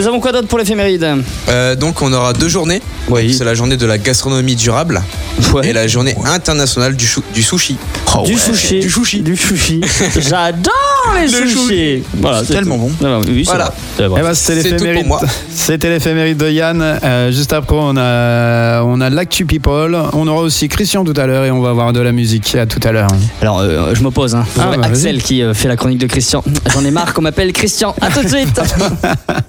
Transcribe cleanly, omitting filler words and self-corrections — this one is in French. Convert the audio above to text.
Nous avons quoi d'autre pour l'éphéméride? Donc on aura 2 journées. Oui. C'est la journée de la gastronomie durable et la journée internationale du sushi. Du sushi. J'adore les sushis. Voilà, c'est tellement bon. Oui, voilà. C'était l'éphéméride de Yann. Juste après, on a l'actu people. On aura aussi Christian tout à l'heure et on va avoir de la musique. À tout à l'heure. Alors, je m'oppose. Axel qui fait la chronique de Christian. J'en ai marre qu'on m'appelle Christian. À tout de suite.